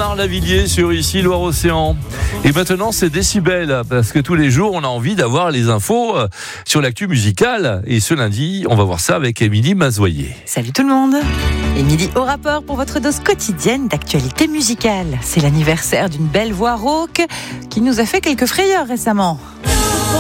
Bernard Lavillier sur ici Loire-Océan. Et maintenant c'est Décibel, parce que tous les jours on a envie d'avoir les infos sur l'actu musicale. Et ce lundi, on va voir ça avec Émilie Mazoyer. Salut tout le monde. Émilie au rapport pour votre dose quotidienne d'actualité musicale. C'est l'anniversaire d'une belle voix rauque qui nous a fait quelques frayeurs récemment.